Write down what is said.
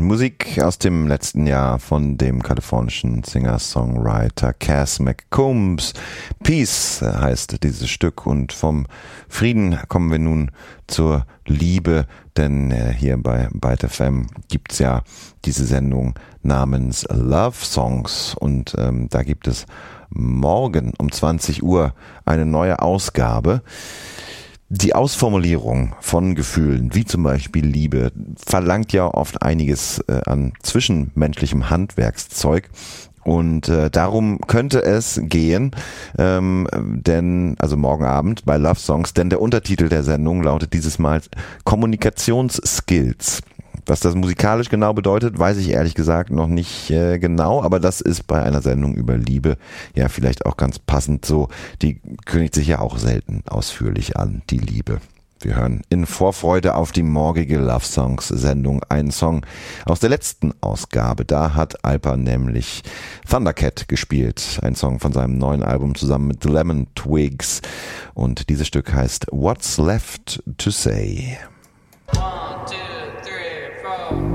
Musik aus dem letzten Jahr von dem kalifornischen Singer-Songwriter Cass McCombs. Peace heißt dieses Stück, und vom Frieden kommen wir nun zur Liebe, denn hier bei Byte FM gibt's ja diese Sendung namens Love Songs, und da gibt es morgen um 20 Uhr eine neue Ausgabe. Die Ausformulierung von Gefühlen, wie zum Beispiel Liebe, verlangt ja oft einiges an zwischenmenschlichem Handwerkszeug. Und darum könnte es gehen, also morgen Abend bei Love Songs, denn der Untertitel der Sendung lautet dieses Mal Kommunikationsskills. Was das musikalisch genau bedeutet, weiß ich ehrlich gesagt noch nicht genau, aber das ist bei einer Sendung über Liebe ja vielleicht auch ganz passend so. Die kündigt sich ja auch selten ausführlich an, die Liebe. Wir hören in Vorfreude auf die morgige Love Songs Sendung einen Song aus der letzten Ausgabe. Da hat Alper nämlich Thundercat gespielt, ein Song von seinem neuen Album zusammen mit The Lemon Twigs, und dieses Stück heißt What's Left to Say.